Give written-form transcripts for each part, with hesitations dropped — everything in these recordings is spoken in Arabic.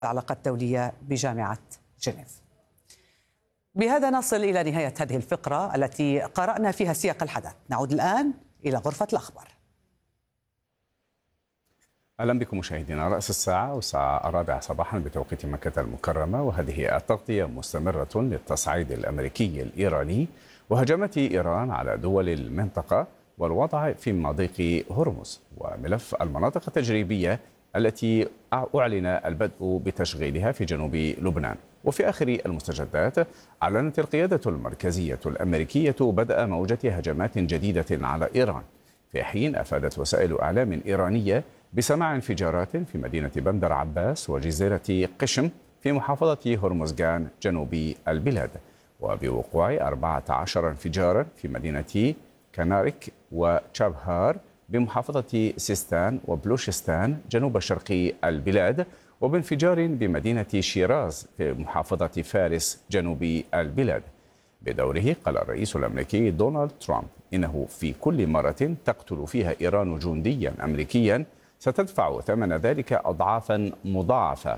العلاقات الدولية بجامعة جنيف. بهذا نصل إلى نهاية هذه الفقرة التي قرأنا فيها سياق الحدث. نعود الآن إلى غرفة الأخبار. أهلا بكم مشاهدينا. رأس الساعة والساعة 4 صباحا بتوقيت مكة المكرمة، وهذه التغطية مستمرة للتصعيد الأمريكي الإيراني وهجمات إيران على دول المنطقة والوضع في مضيق هرمز وملف المناطق التجريبية التي أعلن البدء بتشغيلها في جنوب لبنان. وفي آخر المستجدات أعلنت القيادة المركزية الأمريكية بدء موجة هجمات جديدة على إيران، في حين أفادت وسائل إعلام إيرانية بسماع انفجارات في مدينة بندر عباس وجزيرة قشم في محافظة هرمزغان جنوب البلاد، وبوقوع 14 انفجارا في مدينة كنارك وشابهار بمحافظة سيستان وبلوشستان جنوب شرق البلاد، وبانفجار بمدينة شيراز في محافظة فارس جنوب البلاد. بدوره قال الرئيس الأمريكي دونالد ترامب إنه في كل مرة تقتل فيها إيران جنديا أمريكيا ستدفع ثمن ذلك أضعافا مضاعفة،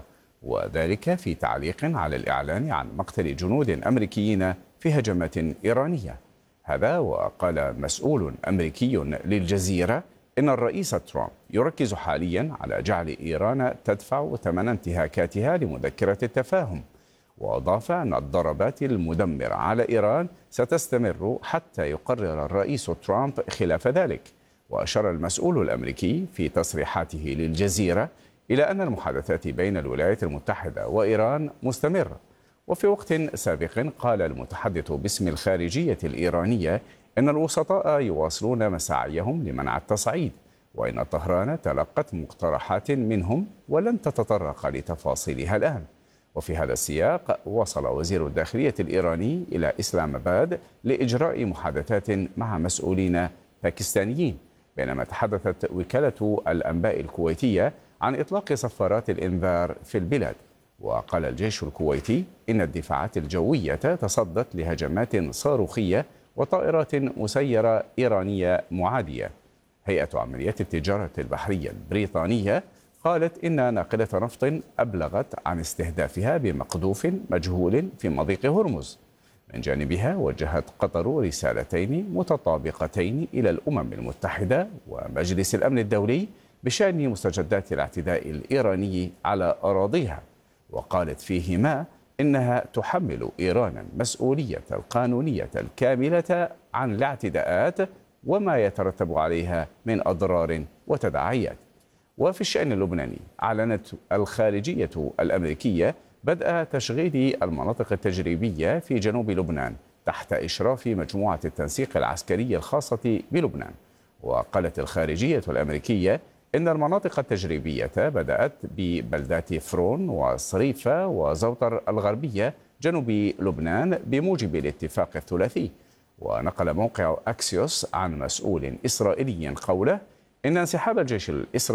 وذلك في تعليق على الإعلان عن مقتل جنود أمريكيين في هجمات إيرانية. هذا وقال مسؤول أمريكي للجزيرة إن الرئيس ترامب يركز حاليا على جعل إيران تدفع ثمن انتهاكاتها لمذكرة التفاهم، وأضاف أن الضربات المدمرة على إيران ستستمر حتى يقرر الرئيس ترامب خلاف ذلك. وأشار المسؤول الأمريكي في تصريحاته للجزيرة إلى أن المحادثات بين الولايات المتحدة وإيران مستمرة. وفي وقت سابق قال المتحدث باسم الخارجية الإيرانية إن الوسطاء يواصلون مساعيهم لمنع التصعيد، وإن طهران تلقت مقترحات منهم ولن تتطرق لتفاصيلها الآن. وفي هذا السياق وصل وزير الداخلية الإيراني إلى إسلام آباد لإجراء محادثات مع مسؤولين باكستانيين، بينما تحدثت وكالة الأنباء الكويتية عن إطلاق صفارات الإنذار في البلاد. وقال الجيش الكويتي إن الدفاعات الجوية تصدت لهجمات صاروخية وطائرات مسيرة إيرانية معادية. هيئة عمليات التجارة البحرية البريطانية قالت إن ناقلة نفط أبلغت عن استهدافها بمقذوف مجهول في مضيق هرمز. من جانبها وجهت قطر رسالتين متطابقتين إلى الأمم المتحدة ومجلس الأمن الدولي بشأن مستجدات الاعتداء الإيراني على أراضيها، وقالت فيهما إنها تحمل إيران مسؤولية القانونية الكاملة عن الاعتداءات وما يترتب عليها من أضرار وتداعيات. وفي الشأن اللبناني أعلنت الخارجية الأمريكية بدء تشغيل المناطق التجريبية في جنوب لبنان تحت إشراف مجموعة التنسيق العسكري الخاصة بلبنان. وقالت الخارجية الأمريكية إن المناطق التجريبية بدأت ببلدات فرون وصريفة وزوطر الغربية جنوب لبنان بموجب الاتفاق الثلاثي. ونقل موقع أكسيوس عن مسؤول إسرائيلي قوله إن انسحاب الجيش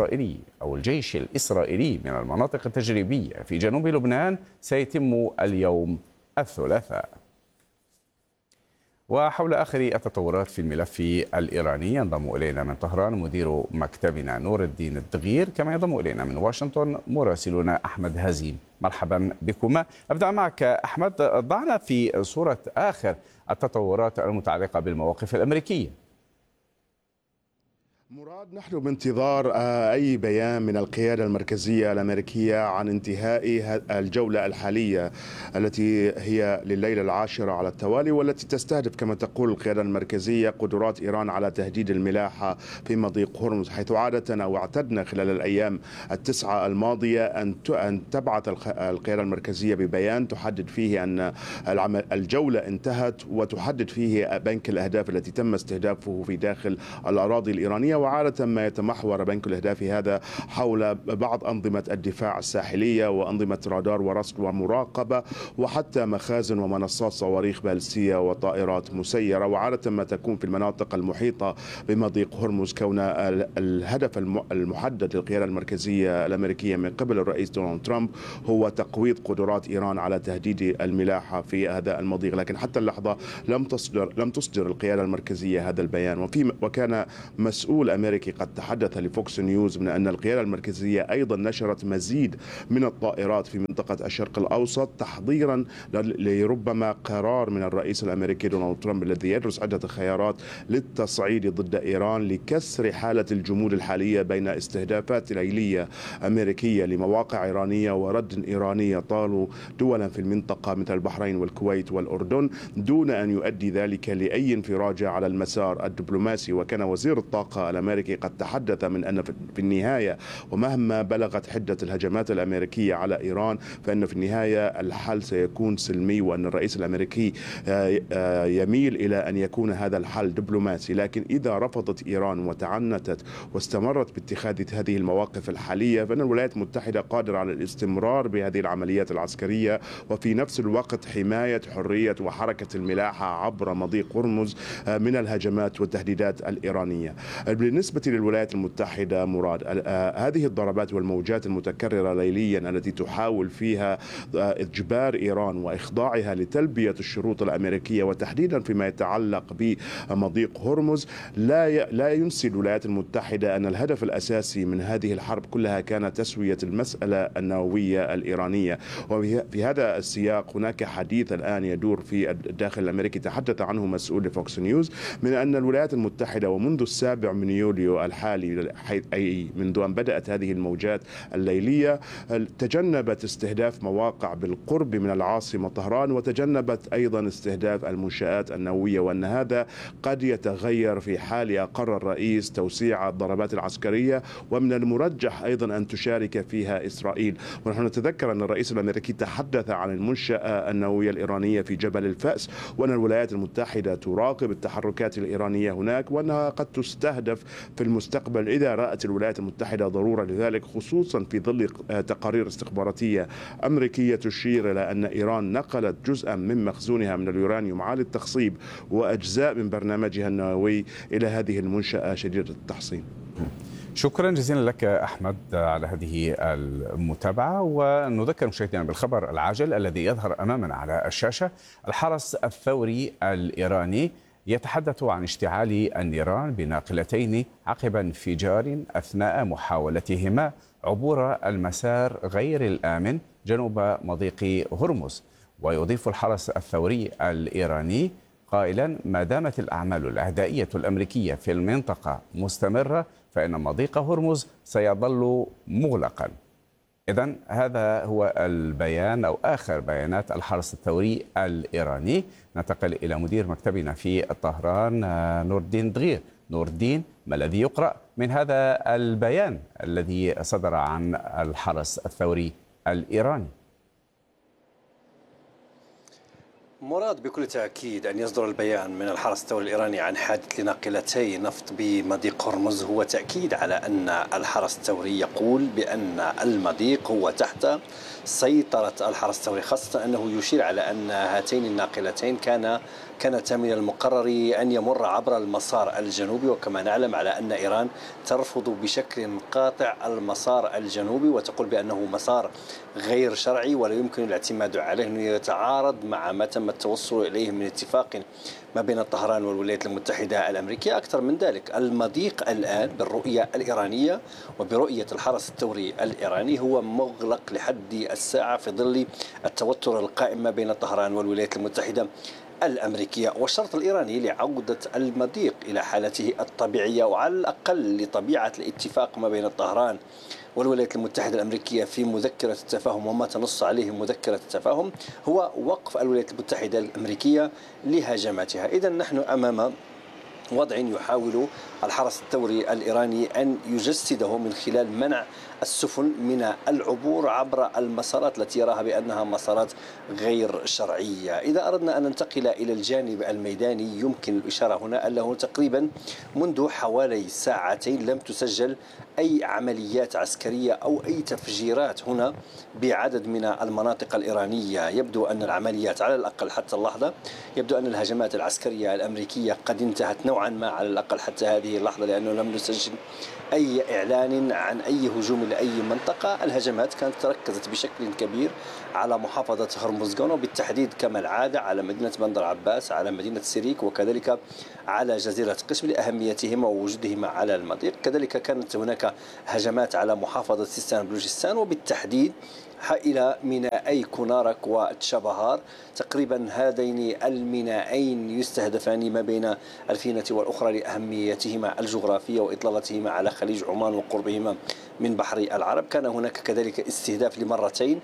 الإسرائيلي من المناطق التجريبية في جنوب لبنان سيتم اليوم الثلاثاء. وحول آخر التطورات في الملف الإيراني ينضم إلينا من طهران مدير مكتبنا نور الدين الدغير، كما ينضم إلينا من واشنطن مراسلنا أحمد هزيم. مرحبا بكما. أبدأ معك أحمد، ضعنا في صورة آخر التطورات المتعلقة بالمواقف الأمريكية. مراد، نحن بانتظار أي بيان من القيادة المركزية الأمريكية عن انتهاء الجولة الحالية التي هي لليلة العاشرة على التوالي، والتي تستهدف كما تقول القيادة المركزية قدرات إيران على تهديد الملاحة في مضيق هرمز، حيث عادة أو اعتدنا خلال الأيام التسعة الماضية أن تبعث القيادة المركزية ببيان تحدد فيه أن الجولة انتهت، وتحدد فيه بنك الأهداف التي تم استهدافه في داخل الأراضي الإيرانية. وعادة ما يتمحور بنك الأهداف هذا حول بعض أنظمة الدفاع الساحلية وأنظمة رادار ورصد ومراقبة، وحتى مخازن ومنصات صواريخ باليستية وطائرات مسيرة، وعادة ما تكون في المناطق المحيطة بمضيق هرمز، كون الهدف المحدد للقيادة المركزية الأمريكية من قبل الرئيس دونالد ترامب هو تقويض قدرات إيران على تهديد الملاحة في هذا المضيق. لكن حتى اللحظة لم تصدر القيادة المركزية هذا البيان، وكان مسؤول الأمريكي قد تحدث لفوكس نيوز من أن القيادة المركزية أيضا نشرت مزيد من الطائرات في منطقة الشرق الأوسط تحضيرا لربما قرار من الرئيس الأمريكي دونالد ترامب الذي يدرس عدة خيارات للتصعيد ضد إيران لكسر حالة الجمود الحالية بين استهدافات ليلية أمريكية لمواقع إيرانية ورد إيراني يطال دولا في المنطقة مثل البحرين والكويت والأردن دون أن يؤدي ذلك لأي انفراجة على المسار الدبلوماسي. وكان وزير الطاقة الأمريكي قد تحدث من أن في النهاية ومهما بلغت حدة الهجمات الأمريكية على إيران فإن في النهاية الحل سيكون سلمي، وأن الرئيس الأمريكي يميل إلى أن يكون هذا الحل دبلوماسي. لكن إذا رفضت إيران وتعنتت واستمرت باتخاذ هذه المواقف الحالية فإن الولايات المتحدة قادرة على الاستمرار بهذه العمليات العسكرية وفي نفس الوقت حماية حرية وحركة الملاحة عبر مضيق هرمز من الهجمات والتهديدات الإيرانية. بالنسبة للولايات المتحدة مراد، هذه الضربات والموجات المتكررة ليليا التي تحاول فيها إجبار إيران وإخضاعها لتلبية الشروط الأمريكية وتحديدا فيما يتعلق بمضيق هرمز لا ينسي الولايات المتحدة أن الهدف الأساسي من هذه الحرب كلها كان تسوية المسألة النووية الإيرانية. وفي هذا السياق هناك حديث الآن يدور في الداخل الأمريكي تحدث عنه مسؤول لفوكس نيوز من أن الولايات المتحدة ومنذ 7 يوليو الحالي أي منذ أن بدأت هذه الموجات الليلية تجنبت استهداف مواقع بالقرب من العاصمة طهران وتجنبت أيضا استهداف المنشآت النووية، وأن هذا قد يتغير في حال أقر الرئيس توسيع الضربات العسكرية ومن المرجح أيضا أن تشارك فيها إسرائيل. ونحن نتذكر أن الرئيس الأمريكي تحدث عن المنشأة النووية الإيرانية في جبل الفأس وأن الولايات المتحدة تراقب التحركات الإيرانية هناك وأنها قد تستهدف في المستقبل إذا رأت الولايات المتحدة ضرورة لذلك، خصوصا في ظل تقارير استخباراتية أمريكية تشير إلى أن إيران نقلت جزءا من مخزونها من اليورانيوم عالي التخصيب وأجزاء من برنامجها النووي إلى هذه المنشأة شديدة التحصين. شكرا جزيلا لك أحمد على هذه المتابعة. ونذكر مشاهدينا بالخبر العاجل الذي يظهر أمامنا على الشاشة. الحرس الثوري الإيراني يتحدث عن اشتعال النيران بناقلتين عقب انفجار أثناء محاولتهما عبور المسار غير الآمن جنوب مضيق هرمز. ويضيف الحرس الثوري الإيراني قائلا ما دامت الأعمال الأعدائية الأمريكية في المنطقة مستمرة فإن مضيق هرمز سيظل مغلقا. إذن هذا هو البيان أو آخر بيانات الحرس الثوري الإيراني. ننتقل إلى مدير مكتبنا في طهران نور الدين دغير. نور الدين، ما الذي يقرأ من هذا البيان الذي صدر عن الحرس الثوري الإيراني؟ مراد، بكل تأكيد أن يصدر البيان من الحرس الثوري الإيراني عن حادث لناقلتي نفط بمضيق هرمز هو تأكيد على أن الحرس الثوري يقول بأن المضيق هو تحت سيطرة الحرس الثوري، خاصة أنه يشير على أن هاتين الناقلتين كانتا من المقرر أن يمر عبر المسار الجنوبي، وكما نعلم على أن إيران ترفض بشكل قاطع المسار الجنوبي وتقول بأنه مسار غير شرعي ولا يمكن الاعتماد عليه، أنه يتعارض مع ما تم التوصل إليه من اتفاق ما بين طهران والولايات المتحدة الأمريكية. أكثر من ذلك، المضيق الآن بالرؤية الإيرانية وبرؤية الحرس الثوري الإيراني هو مغلق لحد الساعة في ظل التوتر القائم ما بين طهران والولايات المتحدة الأمريكية. والشرط الإيراني لعودة المضيق إلى حالته الطبيعية وعلى الأقل لطبيعة الاتفاق ما بين طهران والولايات المتحدة الأمريكية في مذكرة التفاهم وما تنص عليه مذكرة التفاهم هو وقف الولايات المتحدة الأمريكية لهجماتها. إذن نحن أمام وضع يحاول الحرس الثوري الإيراني أن يجسده من خلال منع السفن من العبور عبر المسارات التي يراها بأنها مسارات غير شرعية. إذا أردنا أن ننتقل إلى الجانب الميداني يمكن الإشارة هنا أنه تقريبا منذ حوالي ساعتين لم تسجل أي عمليات عسكرية أو أي تفجيرات هنا بعدد من المناطق الإيرانية. يبدو أن العمليات على الأقل حتى اللحظة يبدو أن الهجمات العسكرية الأمريكية قد انتهت نوعا نوعا ما على الأقل حتى هذه اللحظة، لأنه لم نسجل أي إعلان عن أي هجوم لأي منطقة. الهجمات كانت تركزت بشكل كبير على محافظة هرمزغان، وبالتحديد كما العادة على مدينة بندر عباس، على مدينة سيريك، وكذلك على جزيرة قشم لأهميتهما ووجودهما على المضيق. كذلك كانت هناك هجمات على محافظة سيستان بلوچستان، وبالتحديد إلى مينائي كونارك وتشابهار. تقريبا هذين المينائين يستهدفان ما بين الفينة والأخرى لأهميتهما الجغرافية وإطلالتهما على خليج عمان وقربهما من بحر العرب. كان هناك كذلك استهداف لمرتين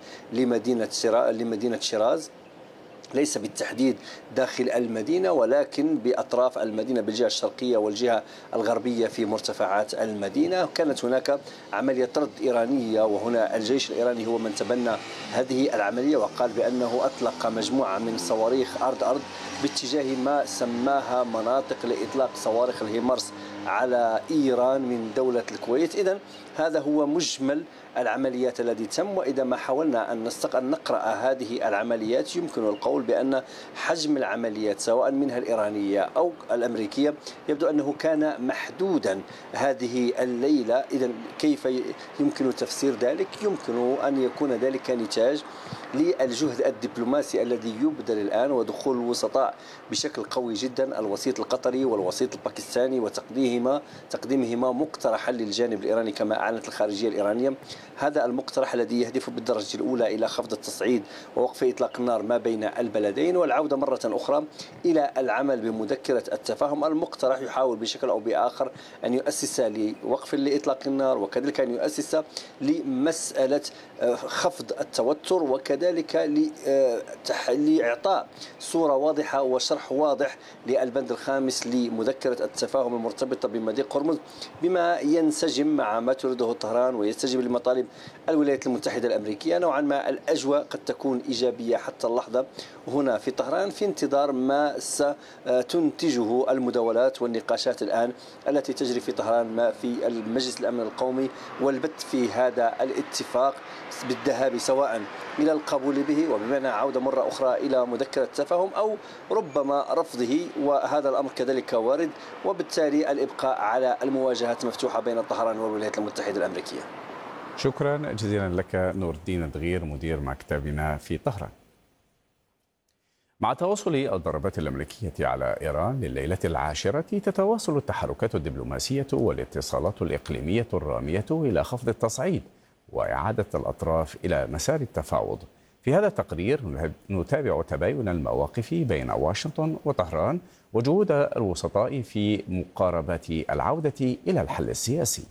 لمدينة شيراز، ليس بالتحديد داخل المدينة ولكن بأطراف المدينة بالجهة الشرقية والجهة الغربية في مرتفعات المدينة. كانت هناك عملية طرد إيرانية، وهنا الجيش الإيراني هو من تبنى هذه العملية وقال بأنه أطلق مجموعة من صواريخ أرض باتجاه ما سماها مناطق لإطلاق صواريخ الهيمارس على إيران من دولة الكويت. إذن هذا هو مجمل العمليات التي تم. وإذا ما حاولنا أن نقرأ هذه العمليات يمكن القول بأن حجم العمليات سواء منها الإيرانية أو الأمريكية يبدو أنه كان محدودا هذه الليلة. إذن كيف يمكن تفسير ذلك؟ يمكن أن يكون ذلك نتاج للجهد الدبلوماسي الذي يبذل الآن ودخول الوسطاء بشكل قوي جدا، الوسيط القطري والوسيط الباكستاني، وتقديمهما مقترحا للجانب الإيراني كما أعلنت الخارجية الإيرانية. هذا المقترح الذي يهدف بالدرجة الأولى إلى خفض التصعيد ووقف إطلاق النار ما بين البلدين والعودة مرة أخرى إلى العمل بمذكرة التفاهم. المقترح يحاول بشكل أو بآخر أن يؤسس لوقف لإطلاق النار، وكذلك أن يؤسس لمسألة خفض التوتر، وكذلك لإعطاء صورة واضحة وشرح واضح للبند الخامس لمذكرة التفاهم المرتبطة بمضيق هرمز بما ينسجم مع ما تريده طهران ويستجيب لمطالب الولايات المتحدة الأمريكية. نوعا ما الأجواء قد تكون إيجابية حتى اللحظة هنا في طهران في انتظار ما ستنتجه المداولات والنقاشات الآن التي تجري في طهران ما في المجلس الأمن القومي، والبت في هذا الاتفاق بالذهاب سواء إلى القبول به وبمعنى عودة مرة أخرى إلى مذكرة التفاهم أو ربما رفضه، وهذا الأمر كذلك وارد، وبالتالي الإبقاء على المواجهات مفتوحة بين طهران والولايات المتحدة الأمريكية. شكرا جزيلا لك نور الدين دغير مدير مكتبنا في طهران. مع تواصل الضربات الأمريكية على إيران لليلة العاشرة تتواصل التحركات الدبلوماسية والاتصالات الإقليمية الرامية إلى خفض التصعيد وإعادة الأطراف إلى مسار التفاوض. في هذا التقرير نتابع تباين المواقف بين واشنطن وطهران وجهود الوسطاء في مقاربة العودة إلى الحل السياسي.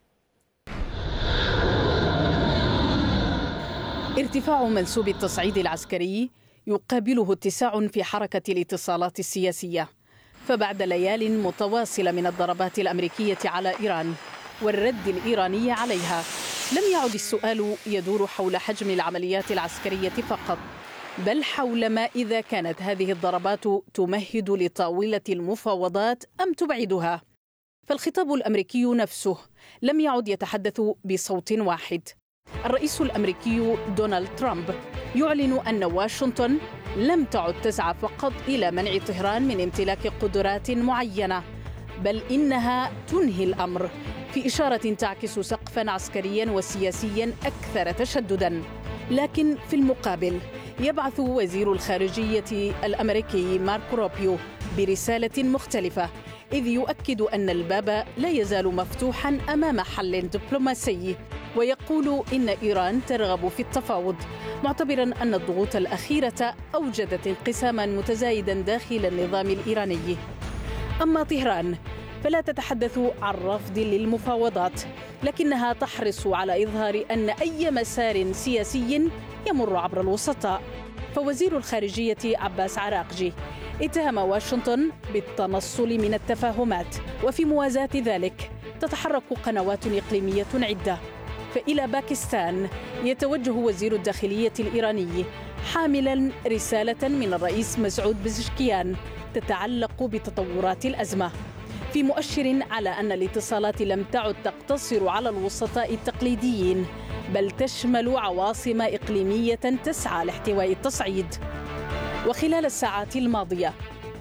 ارتفاع منسوب التصعيد العسكري يقابله اتساع في حركة الاتصالات السياسية، فبعد ليال متواصلة من الضربات الأمريكية على إيران والرد الإيراني عليها لم يعد السؤال يدور حول حجم العمليات العسكرية فقط، بل حول ما إذا كانت هذه الضربات تمهد لطاولة المفاوضات أم تبعدها. فالخطاب الأمريكي نفسه لم يعد يتحدث بصوت واحد. الرئيس الأمريكي دونالد ترامب يعلن أن واشنطن لم تعد تسعى فقط إلى منع طهران من امتلاك قدرات معينة، بل إنها تنهي الأمر، في إشارة تعكس سقفاً عسكرياً وسياسياً أكثر تشدداً. لكن في المقابل يبعث وزير الخارجية الأمريكي ماركو روبيو برسالة مختلفة، إذ يؤكد أن الباب لا يزال مفتوحاً أمام حل دبلوماسي، ويقول إن إيران ترغب في التفاوض، معتبراً أن الضغوط الأخيرة أوجدت انقساماً متزايداً داخل النظام الإيراني. أما طهران فلا تتحدث عن رفض للمفاوضات، لكنها تحرص على إظهار أن أي مسار سياسي يمر عبر الوسطاء. فوزير الخارجية عباس عراقجي اتهم واشنطن بالتنصل من التفاهمات، وفي موازاة ذلك تتحرك قنوات إقليمية عدة. فإلى باكستان يتوجه وزير الداخلية الإيراني حاملا رسالة من الرئيس مسعود بزشكيان تتعلق بتطورات الأزمة، في مؤشر على أن الاتصالات لم تعد تقتصر على الوسطاء التقليديين، بل تشمل عواصم إقليمية تسعى لاحتواء التصعيد. وخلال الساعات الماضية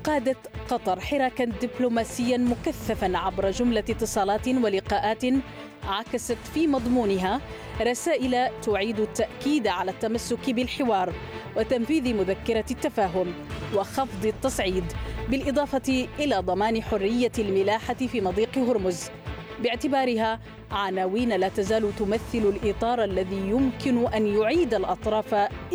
قادت قطر حراكا دبلوماسيا مكثفا عبر جملة اتصالات ولقاءات عكست في مضمونها رسائل تعيد التأكيد على التمسك بالحوار وتنفيذ مذكرة التفاهم وخفض التصعيد، بالإضافة إلى ضمان حرية الملاحة في مضيق هرمز، باعتبارها عناوين لا تزال تمثل الإطار الذي يمكن أن يعيد الأطراف